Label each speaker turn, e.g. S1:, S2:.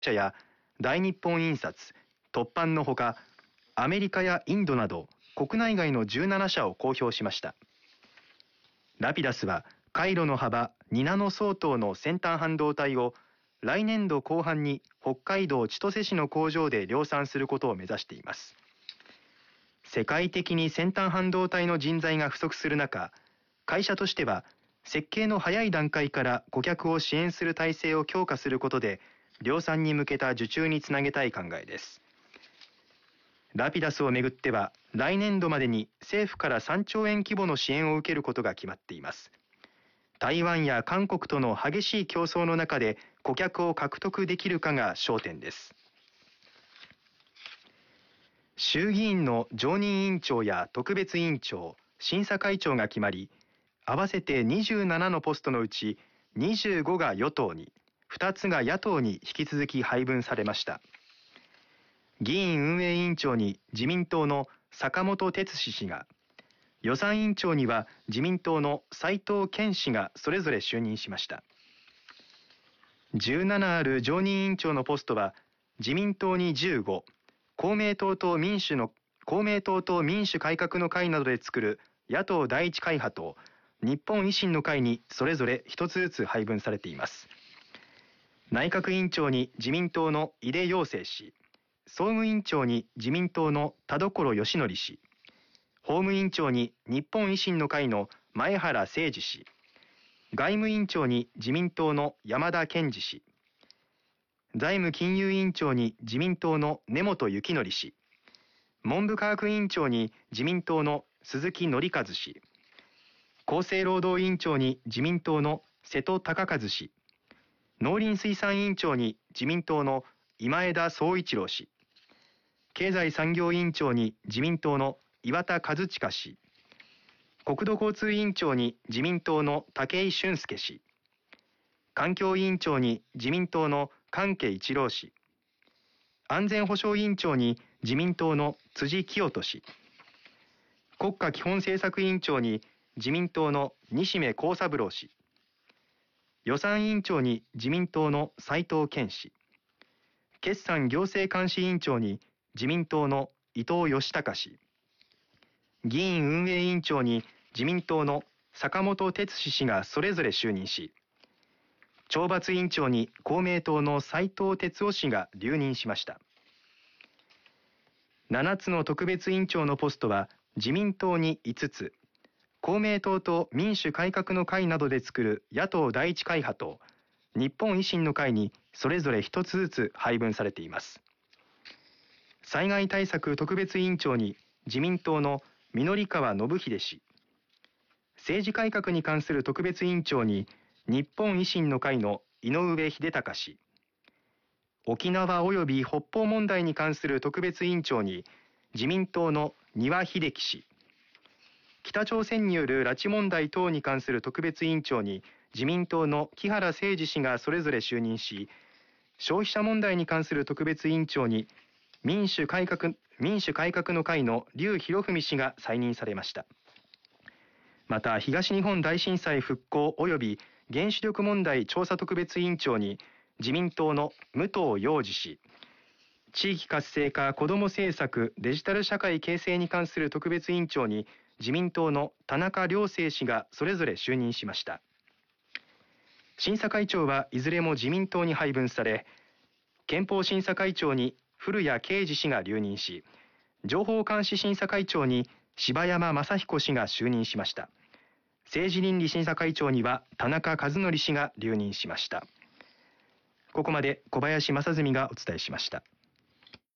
S1: 社や大日本印刷、トッパンのほか、アメリカやインドなど国内外の17社を公表しました。ラピダスは回路の幅2ナノ相当の先端半導体を来年度後半に北海道千歳市の工場で量産することを目指しています。世界的に先端半導体の人材が不足する中、会社としては設計の早い段階から顧客を支援する体制を強化することで量産に向けた受注につなげたい考えです。ラピダスをめぐっては来年度までに政府から3兆円規模の支援を受けることが決まっています。台湾や韓国との激しい競争の中で顧客を獲得できるかが焦点です。衆議院の常任委員長や特別委員長、審査会長が決まり、合わせて27のポストのうち25が与党に、2つが野党に引き続き配分されました。議院運営委員長に自民党の坂本哲司氏が、予算委員長には自民党の斉藤健氏がそれぞれ就任しました。17ある常任委員長のポストは自民党に15、公明党と民主改革の会などで作る野党第一会派と日本維新の会にそれぞれ1つずつ配分されています。内閣委員長に自民党の井出庸生氏、総務委員長に自民党の田所義則氏、法務委員長に日本維新の会の前原誠司氏、外務委員長に自民党の山田賢司氏、財務金融委員長に自民党の根本幸典氏、文部科学委員長に自民党の鈴木憲和氏、厚生労働委員長に自民党の瀬戸敬和氏、農林水産委員長に自民党の今枝宗一郎氏、経済産業委員長に自民党の岩田和親氏、国土交通委員長に自民党の武井俊介氏、環境委員長に自民党の関係一郎氏、安全保障委員長に自民党の辻清人氏、国家基本政策委員長に自民党の西銘恒三郎氏、予算委員長に自民党の斉藤健氏、決算行政監視委員長に自民党の伊藤義孝氏、議院運営委員長に自民党の坂本哲司氏がそれぞれ就任し、懲罰委員長に公明党の斉藤鉄夫氏が留任しました。7つの特別委員長のポストは自民党に5つ、公明党と民主改革の会などで作る野党第一会派と日本維新の会にそれぞれ1つずつ配分されています。災害対策特別委員長に自民党の御川信秀氏、政治改革に関する特別委員長に日本維新の会の井上秀孝氏、沖縄及び北方問題に関する特別委員長に自民党の丹羽秀樹氏、北朝鮮による拉致問題等に関する特別委員長に自民党の木原誠二氏がそれぞれ就任し、消費者問題に関する特別委員長に民主改革の会の笠博文氏が再任されました。また東日本大震災復興及び原子力問題調査特別委員長に自民党の武藤洋二氏、地域活性化子ども政策デジタル社会形成に関する特別委員長に自民党の田中良生氏がそれぞれ就任しました。審査会長はいずれも自民党に配分され、憲法審査会長に古谷啓二氏が留任し、情報監視審査会長に柴山雅彦氏が就任しました。政治倫理審査会長には田中和則氏が留任しました。ここまで小林正純がお伝えしました。